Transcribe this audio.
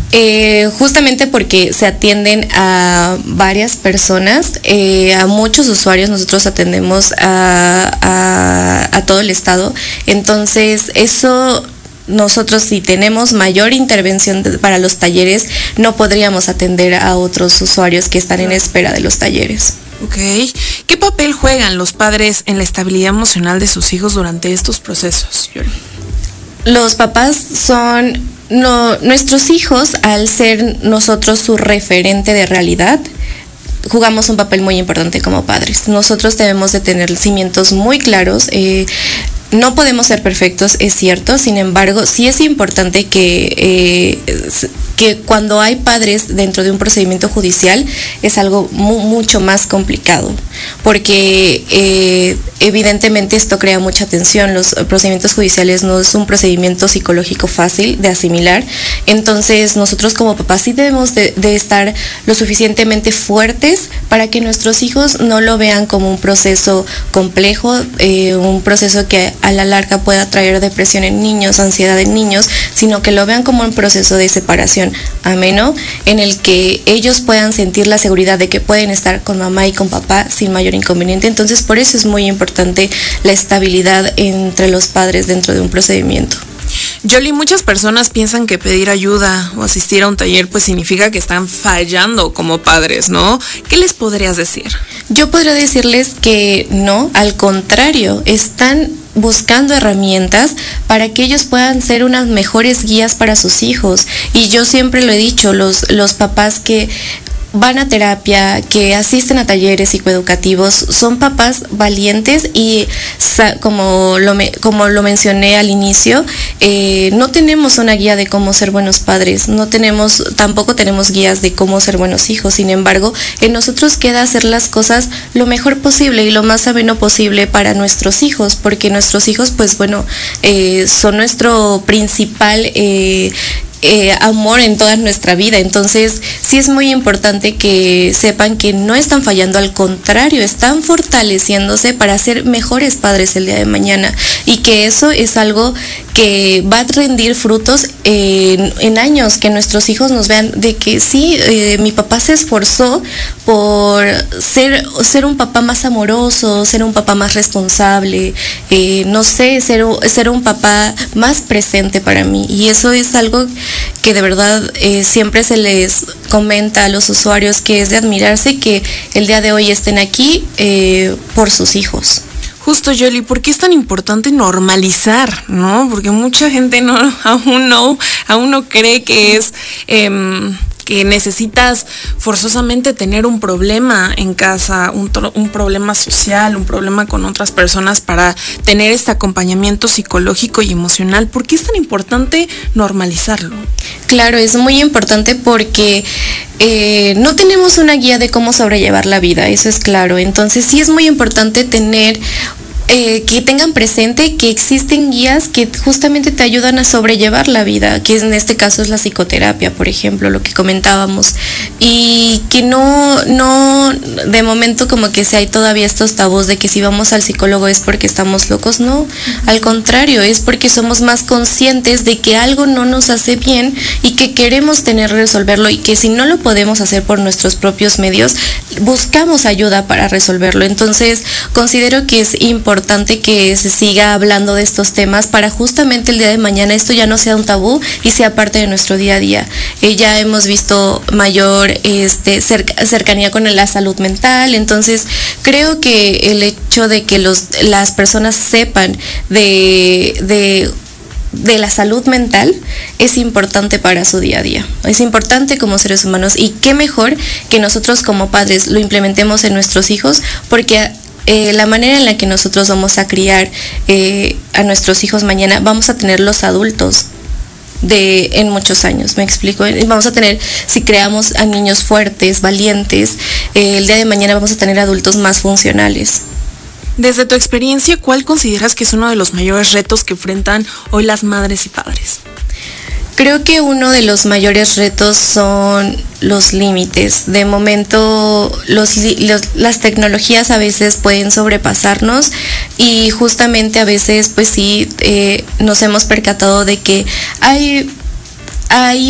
Justamente porque se atienden a varias personas, a muchos usuarios, nosotros atendemos a todo el estado, entonces eso nosotros si tenemos mayor intervención para los talleres, no podríamos atender a otros usuarios que están en espera de los talleres. Ok. ¿Qué papel juegan los padres en la estabilidad emocional de sus hijos durante estos procesos, Yoli? Los papás son nuestros hijos, al ser nosotros su referente de realidad, jugamos un papel muy importante como padres. Nosotros debemos de tener cimientos muy claros. No podemos ser perfectos, es cierto, sin embargo, sí es importante que cuando hay padres dentro de un procedimiento judicial es algo mucho más complicado, porque evidentemente esto crea mucha tensión. Los procedimientos judiciales no es un procedimiento psicológico fácil de asimilar, entonces nosotros como papás sí debemos de estar lo suficientemente fuertes para que nuestros hijos no lo vean como un proceso complejo, un proceso que a la larga pueda traer depresión en niños, ansiedad en niños, sino que lo vean como un proceso de separación ameno, en el que ellos puedan sentir la seguridad de que pueden estar con mamá y con papá sin mayor inconveniente. Entonces, por eso es muy importante la estabilidad entre los padres dentro de un procedimiento. Yoli, muchas personas piensan que pedir ayuda o asistir a un taller pues significa que están fallando como padres, ¿no? ¿Qué les podrías decir? Yo podría decirles que no, al contrario, están buscando herramientas para que ellos puedan ser unas mejores guías para sus hijos. Y yo siempre lo he dicho, los papás que van a terapia, que asisten a talleres psicoeducativos, son papás valientes y como lo mencioné al inicio, no tenemos una guía de cómo ser buenos padres, tampoco tenemos guías de cómo ser buenos hijos. Sin embargo, en nosotros queda hacer las cosas lo mejor posible y lo más ameno posible para nuestros hijos, porque nuestros hijos, pues bueno, son nuestro principal amor en toda nuestra vida. Entonces sí es muy importante que sepan que no están fallando, al contrario, están fortaleciéndose para ser mejores padres el día de mañana, y que eso es algo que va a rendir frutos en años, que nuestros hijos nos vean de que sí, mi papá se esforzó por ser un papá más amoroso, ser un papá más responsable, no sé, ser un papá más presente para mí. Y eso es algo que de verdad siempre se les comenta a los usuarios, que es de admirarse que el día de hoy estén aquí por sus hijos. Justo, Yoli, ¿por qué es tan importante normalizar, no? Porque mucha gente aún no cree que es que necesitas forzosamente tener un problema en casa, un problema social, un problema con otras personas para tener este acompañamiento psicológico y emocional. ¿Por qué es tan importante normalizarlo? Claro, es muy importante porque no tenemos una guía de cómo sobrellevar la vida, eso es claro. Entonces sí es muy importante que tengan presente que existen guías que justamente te ayudan a sobrellevar la vida, que en este caso es la psicoterapia, por ejemplo, lo que comentábamos, y que no de momento como que si hay todavía estos tabús de que si vamos al psicólogo es porque estamos locos. No, al contrario, es porque somos más conscientes de que algo no nos hace bien y que queremos resolverlo, y que si no lo podemos hacer por nuestros propios medios, buscamos ayuda para resolverlo. Entonces considero que es importante que se siga hablando de estos temas para justamente el día de mañana esto ya no sea un tabú y sea parte de nuestro día a día. Ya hemos visto mayor cercanía con la salud mental, entonces creo que el hecho de que las personas sepan de la salud mental es importante para su día a día, es importante como seres humanos, y qué mejor que nosotros como padres lo implementemos en nuestros hijos, porque la manera en la que nosotros vamos a criar a nuestros hijos mañana, vamos a tener los adultos en muchos años, ¿me explico? Vamos a tener, si creamos a niños fuertes, valientes, el día de mañana vamos a tener adultos más funcionales. Desde tu experiencia, ¿cuál consideras que es uno de los mayores retos que enfrentan hoy las madres y padres? Creo que uno de los mayores retos son los límites. De momento, las tecnologías a veces pueden sobrepasarnos, y justamente a veces, pues sí, nos hemos percatado de que hay